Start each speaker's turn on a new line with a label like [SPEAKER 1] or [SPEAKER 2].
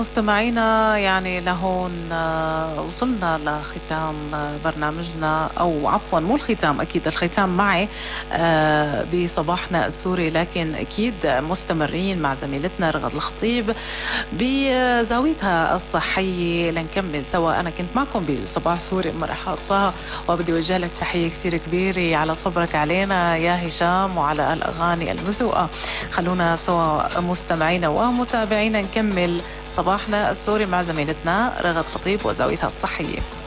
[SPEAKER 1] مستمعينا يعني لهون وصلنا لختام برنامجنا، أو عفوا مو الختام، أكيد الختام معي بصباحنا السوري، لكن أكيد مستمرين مع زميلتنا رغد الخطيب بزاويتها الصحية لنكمل سوا. أنا كنت معكم بصباح سوري أم رحاب طه، وبدي أوجه لك تحية كثير كبيرة على صبرك علينا يا هشام وعلى الأغاني المزوقة. خلونا سوا مستمعينا ومتابعينا نكمل صباحنا السوري مع زميلتنا رغد خطيب وزاويتها الصحية.